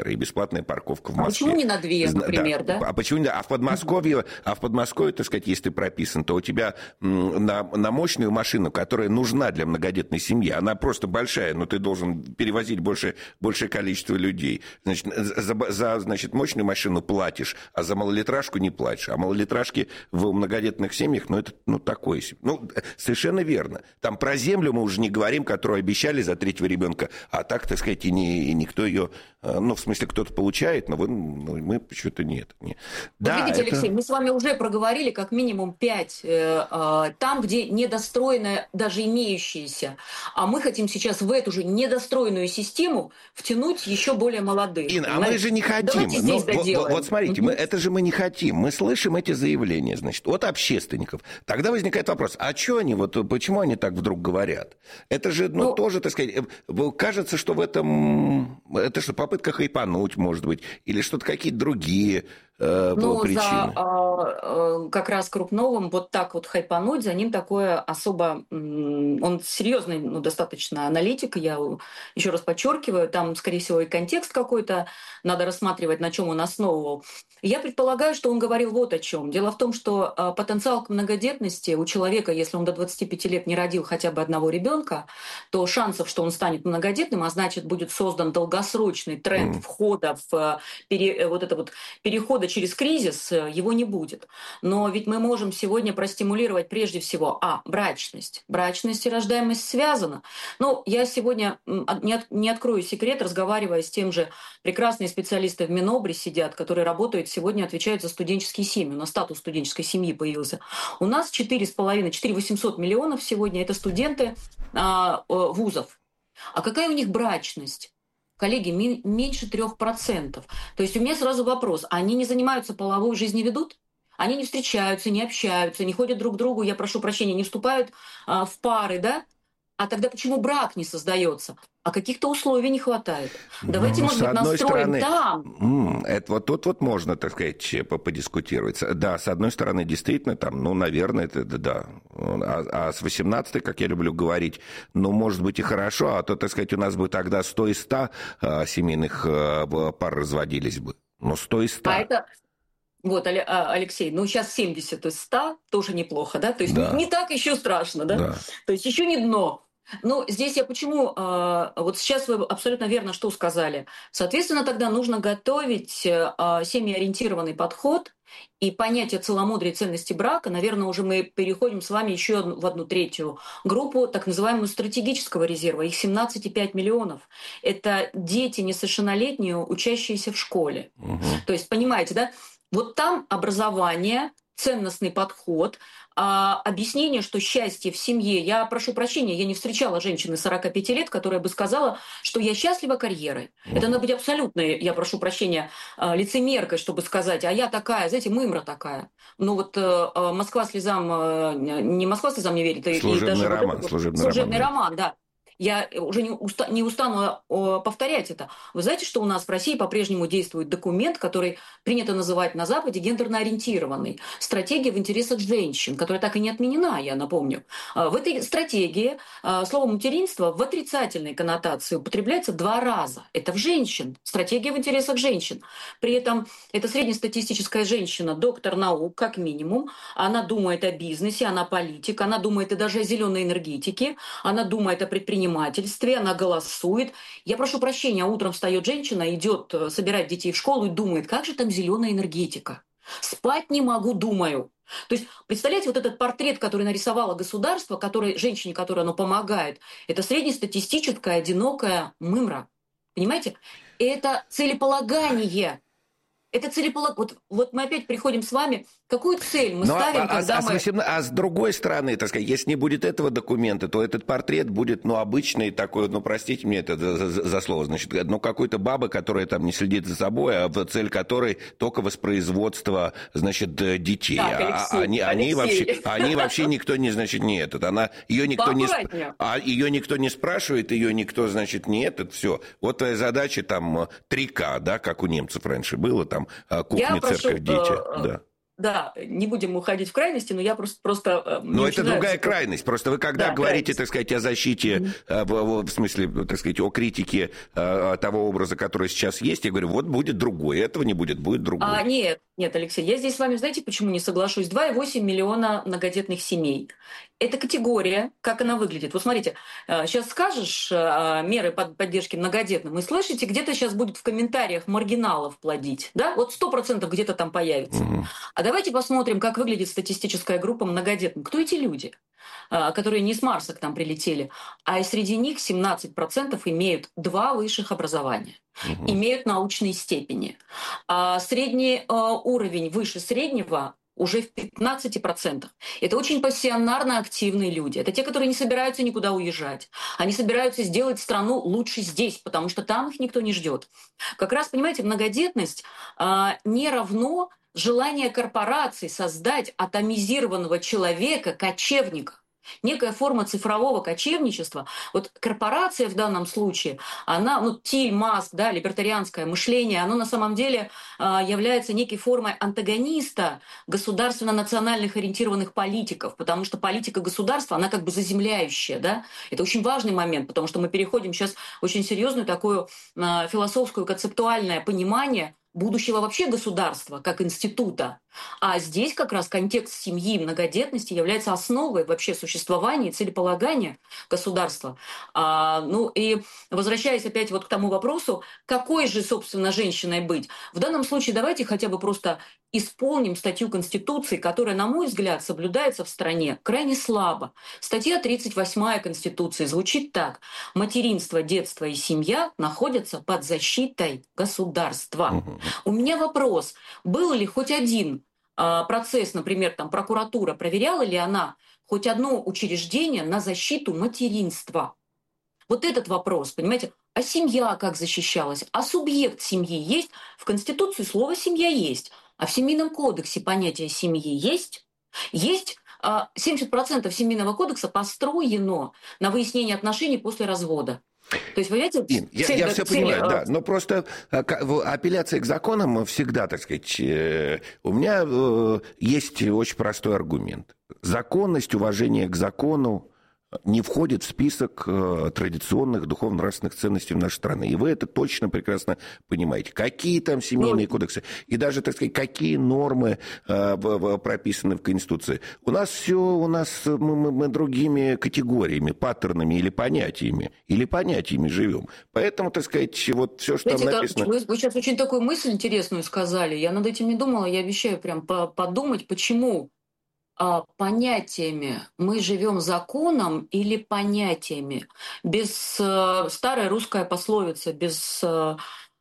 например, и бесплатная парковка в А Москве. почему не на 2, например, да? А почему не? А в Подмосковье, так сказать, если ты прописан, то у тебя на мощную машину, которая нужна для многодетной семьи, она просто большая, но ты должен перевозить большее количество людей. Значит, значит, мощную машину платишь, а за малолитражку не платишь. А малолитражки в многодетных семьях, это такое себе. Совершенно верно. Там про землю мы уже не говорим, которую обещали за третьего ребенка, а так, так сказать, и никто ее, в смысле, кто-то получает, но мы почему-то нет. Да, видите, Алексей, мы с вами уже проговорили как минимум 5 там, где недостроенное, даже имеющееся. А мы хотим сейчас в эту же недостроенную систему втянуть еще более молодых. Инна, а мы же не хотим. Давайте здесь доделаем. Вот смотрите, это же мы не хотим. Мы слышим эти заявления, значит, от общественников. Тогда возникает вопрос, а что они, почему они так вдруг говорят? Это же, тоже, так сказать, кажется, что в этом, это что, попытка хайпануть, может быть, или что-то какие-то другие причины. Как раз Крупновым вот так вот хайпануть, за ним такое особо... Он серьезный, достаточно аналитик, я еще раз подчеркиваю, там, скорее всего, и контекст какой-то надо рассматривать, на чем он основывал. Я предполагаю, что он говорил вот о чем. Дело в том, что потенциал к многодетности у человека, если он до 25 лет не родил хотя бы одного ребенка, то шансов, что он станет многодетным, а значит, будет создан долгосрочный тренд входа в перехода через кризис, его не будет. Но ведь мы можем сегодня простимулировать прежде всего, брачность. Брачность и рождаемость связана. Я сегодня не открою секрет, разговаривая с тем же, прекрасные специалисты в Минобре сидят, которые работают сегодня, отвечают за студенческие семьи. У нас статус студенческой семьи появился. У нас 4,5-4,800 миллионов сегодня это студенты вузов. А какая у них брачность? Коллеги, меньше 3%. То есть у меня сразу вопрос. Они не занимаются половой жизнью, ведут? Они не встречаются, не общаются, не ходят друг к другу, я прошу прощения, не вступают в пары, да? А тогда почему брак не создается? А каких-то условий не хватает. Давайте, может быть, настроим там. Это вот тут можно, так сказать, подискутировать. Да, с одной стороны, действительно, там, наверное, это да. А с 18-й, как я люблю говорить, может быть и хорошо, а то, так сказать, у нас бы тогда 100 из 100 семейных пар разводились бы. 100 из 100. А это... Вот, Алексей, сейчас 70 из 100 тоже неплохо, да? То есть не так еще страшно, да? То есть еще не дно. Здесь я почему... Вот сейчас вы абсолютно верно что сказали. Соответственно, тогда нужно готовить семьяориентированный подход и понятие целомудрия и ценности брака. Наверное, уже мы переходим с вами еще в одну третью группу, так называемую стратегического резерва. Их 17,5 миллионов. Это дети несовершеннолетние, учащиеся в школе. То есть, понимаете, да? Вот там образование, ценностный подход, объяснение, что счастье в семье... Я прошу прощения, я не встречала женщины 45 лет, которая бы сказала, что я счастлива карьерой. Это надо быть абсолютной, я прошу прощения, лицемеркой, чтобы сказать, а я такая, знаете, мымра такая. Москва слезам... Не Москва слезам не верит. Служебный роман, да. Я уже не устану повторять это. Вы знаете, что у нас в России по-прежнему действует документ, который принято называть на Западе гендерно ориентированный. Стратегия в интересах женщин, которая так и не отменена, я напомню. В этой стратегии слово «материнство» в отрицательной коннотации употребляется 2 раза. Это в женщин. Стратегия в интересах женщин. При этом это среднестатистическая женщина, доктор наук, как минимум. Она думает о бизнесе, она политик, она думает и даже о зеленой энергетике, она думает о предпринимательстве, она голосует. Я прошу прощения, утром встает женщина, идет собирать детей в школу и думает, как же там зеленая энергетика? Спать не могу, думаю. То есть, представляете, вот этот портрет, который нарисовало государство, женщине, которой оно помогает, это среднестатистическая, одинокая мымра. Понимаете? Это целеполагание. Это целеполагание. Вот мы опять приходим с вами. Какую цель мы ставим, когда мы... А с другой стороны, так сказать, если не будет этого документа, то этот портрет будет, обычный такой, простите мне это за слово, значит, какой-то бабы, которая там не следит за собой, а цель которой только воспроизводство, значит, детей. Так, Алексей. Они вообще никто не, значит, не этот. Ее никто не спрашивает, ее никто, значит, не этот, все. Вот твоя задача там 3К, да, как у немцев раньше было, там кухня, церковь, дети. Да. да, не будем уходить в крайности, но я просто но это другая крайность. Просто вы когда говорите, так сказать, о защите, в смысле, так сказать, о критике того образа, который сейчас есть, я говорю, вот будет другой, этого не будет, будет другой. Нет, Алексей, я здесь с вами, знаете, почему не соглашусь? 2,8 миллиона многодетных семей. Это категория, как она выглядит. Вот смотрите, сейчас скажешь меры поддержки многодетным, и слышите, где-то сейчас будет в комментариях маргиналов плодить, да? Вот 100% где-то там появится. А давайте посмотрим, как выглядит статистическая группа многодетных. Кто эти люди, которые не с Марса к нам прилетели, а и среди них 17% имеют 2 высших образования, имеют научные степени. Средний уровень выше среднего уже в 15%. Это очень пассионарно активные люди. Это те, которые не собираются никуда уезжать. Они собираются сделать страну лучше здесь, потому что там их никто не ждет. Как раз, понимаете, многодетность не равно желание корпораций создать атомизированного человека, кочевника. Некая форма цифрового кочевничества. Вот корпорация в данном случае, она, Тиль, Маск, да, либертарианское мышление, оно на самом деле является некой формой антагониста государственно-национальных ориентированных политиков, потому что политика государства, она как бы заземляющая, да. Это очень важный момент, потому что мы переходим сейчас в очень серьезную такую философскую, концептуальное понимание будущего вообще государства как института. А здесь как раз контекст семьи и многодетности является основой вообще существования и целеполагания государства. И возвращаясь опять вот к тому вопросу, какой же, собственно, женщиной быть? В данном случае давайте хотя бы просто исполним статью Конституции, которая, на мой взгляд, соблюдается в стране крайне слабо. Статья 38 Конституции звучит так. Материнство, детство и семья находятся под защитой государства. У меня вопрос. Был ли хоть один процесс, например, там прокуратура, проверяла ли она хоть одно учреждение на защиту материнства? Вот этот вопрос, понимаете? А семья как защищалась? А субъект семьи есть? В Конституции слово «семья» есть. А в Семейном кодексе понятие семьи есть? Есть. 70% Семейного кодекса построено на выяснении отношений после развода. То есть, вы понимаете, я все понимаю, да, но просто апелляция к законам всегда, так сказать, у меня есть очень простой аргумент. Законность, уважение к закону не входит в список традиционных духовно-нравственных ценностей в нашей стране. И вы это точно прекрасно понимаете. Какие там семейные кодексы и даже, так сказать, какие нормы прописаны в Конституции. У нас все, мы другими категориями, паттернами или понятиями живем. Поэтому, так сказать, вот все, что там написано... Вы сейчас очень такую мысль интересную сказали. Я над этим не думала, я обещаю прям подумать, почему понятиями мы живем законом или понятиями. Старая русская пословица, без царя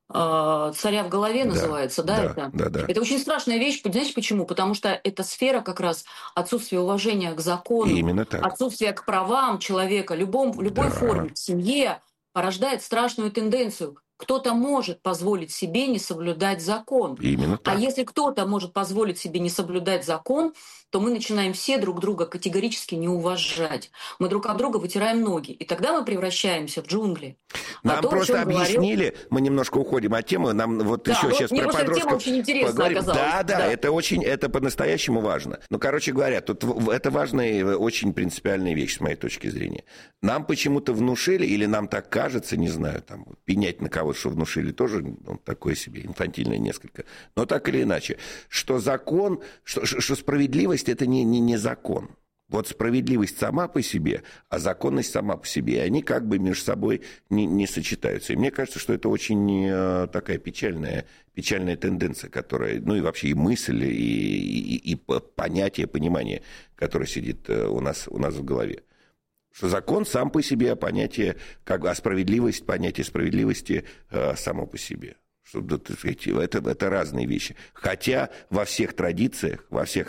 в голове называется, да? Это очень страшная вещь. Знаете почему? Потому что это сфера как раз отсутствия уважения к закону, отсутствия к правам человека, в любой форме, в семье порождает страшную тенденцию. Кто-то может позволить себе не соблюдать закон. А если кто-то может позволить себе не соблюдать закон, то мы начинаем все друг друга категорически не уважать. Мы друг от друга вытираем ноги. И тогда мы превращаемся в джунгли. Нам просто объяснили, мы немножко уходим от темы, нам вот еще сейчас про подростков тема очень интересная оказалась. Это по-настоящему важно. Но, короче говоря, тут это важная и очень принципиальная вещь, с моей точки зрения. Нам почему-то внушили, или нам так кажется, не знаю, там, пенять на кого-то, что внушили, тоже такое себе, инфантильное несколько. Но так или иначе, что закон, что справедливость – это не закон. Вот справедливость сама по себе, а законность сама по себе. И они как бы между собой не сочетаются. И мне кажется, что это очень такая печальная тенденция, которая, и вообще и мысль, и понятие, понимание, которое сидит у нас в голове. Что закон сам по себе, понятие справедливости само по себе. Это разные вещи. Хотя во всех традициях,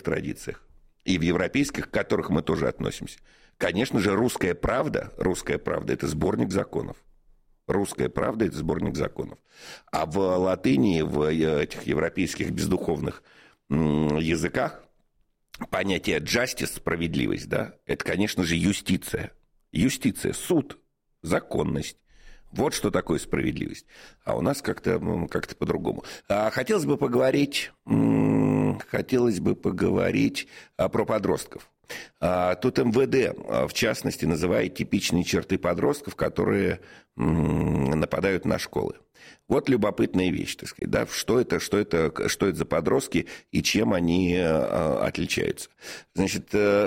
и в европейских, к которых мы тоже относимся, конечно же, русская правда – это сборник законов. Русская правда – это сборник законов. А в латыни, в этих европейских бездуховных языках понятие justice – справедливость, да, это, конечно же, юстиция. Юстиция – суд, законность. Вот что такое справедливость. А у нас как-то по-другому. Хотелось бы поговорить хотелось бы поговорить про подростков. Тут МВД, в частности, называет типичные черты подростков, которые нападают на школы. Вот любопытная вещь, так сказать, да, что это за подростки и чем они отличаются. Значит,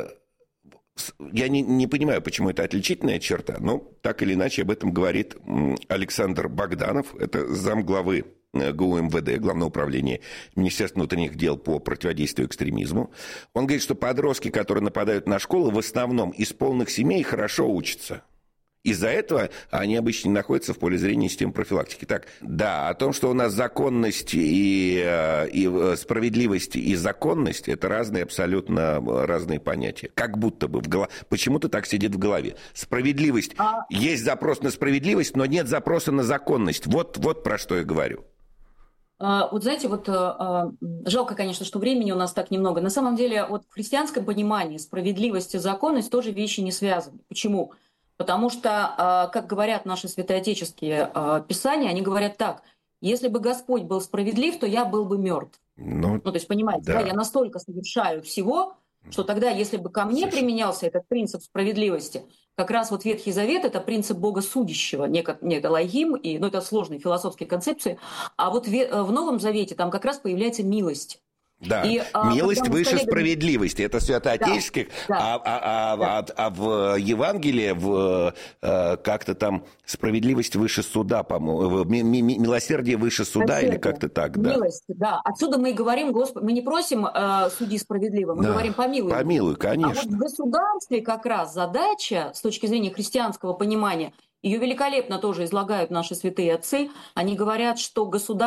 я не понимаю, почему это отличительная черта, но так или иначе об этом говорит Александр Богданов, это замглавы ГУ МВД, Главное управление Министерства внутренних дел по противодействию экстремизму. Он говорит, что подростки, которые нападают на школы, в основном из полных семей хорошо учатся. Из-за этого они обычно не находятся в поле зрения системы профилактики. Так, да, о том, что у нас законность и справедливость и законность – это абсолютно разные понятия. Как будто бы почему-то так сидит в голове. Справедливость. Есть запрос на справедливость, но нет запроса на законность. Вот про что я говорю. Вот знаете, жалко, конечно, что времени у нас так немного. На самом деле, в христианском понимании справедливость и законность тоже вещи не связаны. Почему? Потому что, как говорят наши святоотеческие писания, они говорят так: если бы Господь был справедлив, то я был бы мертв. То есть, понимаете, да, я настолько совершаю всего, что тогда, если бы ко мне применялся этот принцип справедливости, как раз Ветхий Завет – это принцип Бога судящего, некий логим, это сложные философские концепции, а в Новом Завете там как раз появляется милость. Да, милость выше справедливости, это святоотеческих, да. А в Евангелии как-то там справедливость выше суда, по-моему, милосердие выше суда или как-то так, да. Милость, да. Отсюда мы и говорим, Господи, мы не просим суди справедливо, мы говорим помилуй. Помилуй, конечно. А в государстве как раз задача, с точки зрения христианского понимания, ее великолепно тоже излагают наши святые отцы, они говорят, что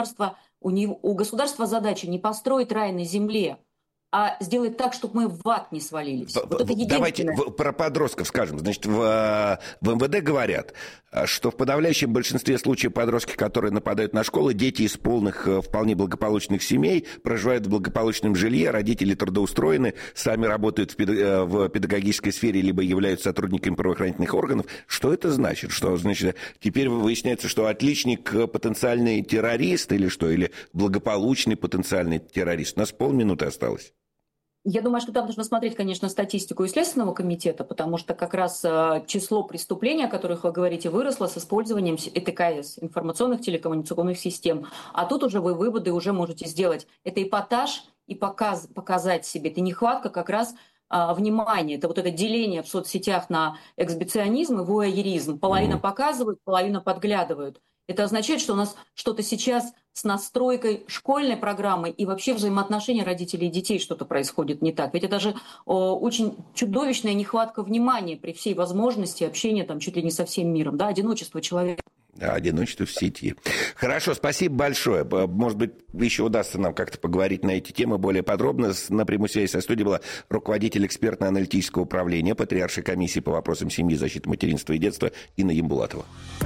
у государства задача не построить рай на земле, а сделать так, чтобы мы в ад не свалились. Давайте про подростков скажем. Значит, в МВД говорят, что в подавляющем большинстве случаев подростки, которые нападают на школы, дети из полных, вполне благополучных семей, проживают в благополучном жилье, родители трудоустроены, сами работают в педагогической сфере, либо являются сотрудниками правоохранительных органов. Что это значит? Что значит, теперь выясняется, что отличник потенциальный террорист или что? Или благополучный потенциальный террорист? У нас полминуты осталось. Я думаю, что там нужно смотреть, конечно, статистику и Следственного комитета, потому что как раз число преступлений, о которых вы говорите, выросло с использованием ИТКС, информационных телекоммуникационных систем. А тут уже вы выводы уже можете сделать. Это эпатаж и показать себе. Это нехватка как раз внимания. Это это деление в соцсетях на эксбиционизм и вуайеризм. Половина показывают, половина подглядывают. Это означает, что у нас что-то сейчас с настройкой школьной программы и вообще взаимоотношения родителей и детей что-то происходит не так. Ведь это даже очень чудовищная нехватка внимания при всей возможности общения чуть ли не со всем миром, да, одиночество человека. Да, одиночество в сети. Хорошо, спасибо большое. Может быть, еще удастся нам как-то поговорить на эти темы более подробно. На прямой связи со студией была руководитель экспертно-аналитического управления Патриаршей комиссии по вопросам семьи, защиты материнства и детства Инна Ямбулатова.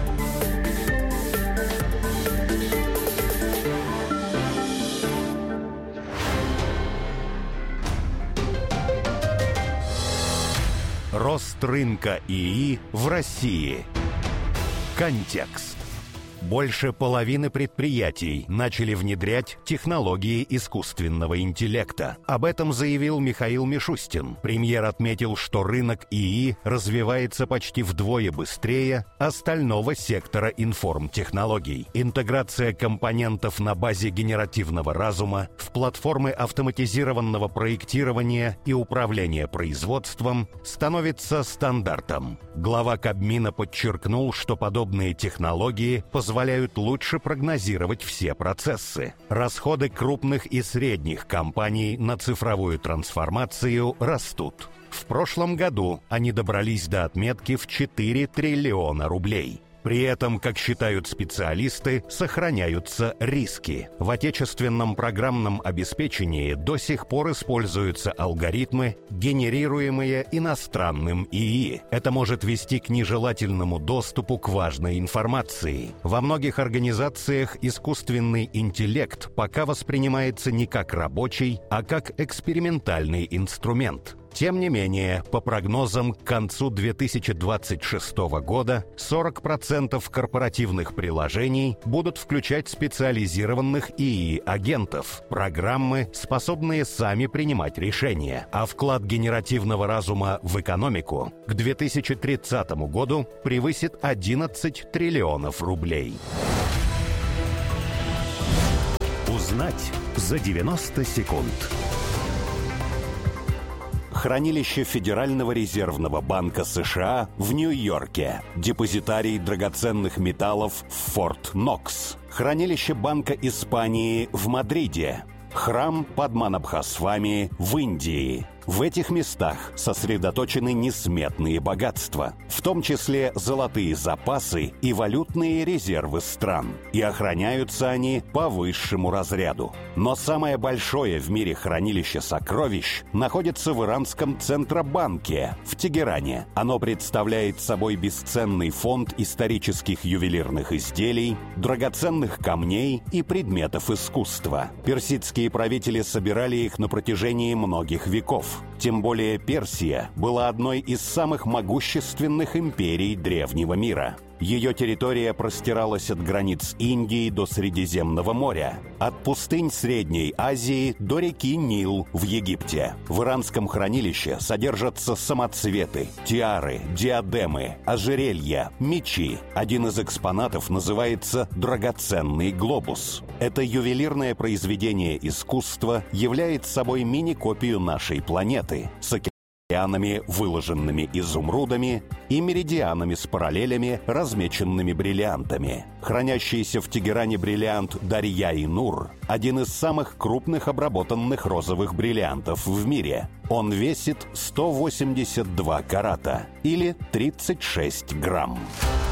Рост рынка ИИ в России. Контекст. Больше половины предприятий начали внедрять технологии искусственного интеллекта. Об этом заявил Михаил Мишустин. Премьер отметил, что рынок ИИ развивается почти вдвое быстрее остального сектора информтехнологий. Интеграция компонентов на базе генеративного разума в платформы автоматизированного проектирования и управления производством становится стандартом. Глава Кабмина подчеркнул, что подобные технологии позволяют лучше прогнозировать все процессы. Расходы крупных и средних компаний на цифровую трансформацию растут. В прошлом году они добрались до отметки в 4 триллиона рублей. При этом, как считают специалисты, сохраняются риски. В отечественном программном обеспечении до сих пор используются алгоритмы, генерируемые иностранным ИИ. Это может вести к нежелательному доступу к важной информации. Во многих организациях искусственный интеллект пока воспринимается не как рабочий, а как экспериментальный инструмент. Тем не менее, по прогнозам, к концу 2026 года 40% корпоративных приложений будут включать специализированных ИИ-агентов, программы, способные сами принимать решения, а вклад генеративного разума в экономику к 2030 году превысит 11 триллионов рублей. Узнать за 90 секунд. Хранилище Федерального резервного банка США в Нью-Йорке. Депозитарий драгоценных металлов в Форт Нокс. Хранилище Банка Испании в Мадриде. Храм Падманабхасвами в Индии. В этих местах сосредоточены несметные богатства, в том числе золотые запасы и валютные резервы стран. И охраняются они по высшему разряду. Но самое большое в мире хранилище сокровищ находится в иранском Центробанке в Тегеране. Оно представляет собой бесценный фонд исторических ювелирных изделий, драгоценных камней и предметов искусства. Персидские правители собирали их на протяжении многих веков. Тем более Персия была одной из самых могущественных империй древнего мира. Ее территория простиралась от границ Индии до Средиземного моря, от пустынь Средней Азии до реки Нил в Египте. В иранском хранилище содержатся самоцветы, тиары, диадемы, ожерелья, мечи. Один из экспонатов называется «Драгоценный глобус». Это ювелирное произведение искусства является собой мини-копию нашей планеты с океанами, выложенными изумрудами, и меридианами с параллелями, размеченными бриллиантами. Хранящийся в Тегеране бриллиант Дарья-и-Нур – один из самых крупных обработанных розовых бриллиантов в мире. Он весит 182 карата или 36 грамм.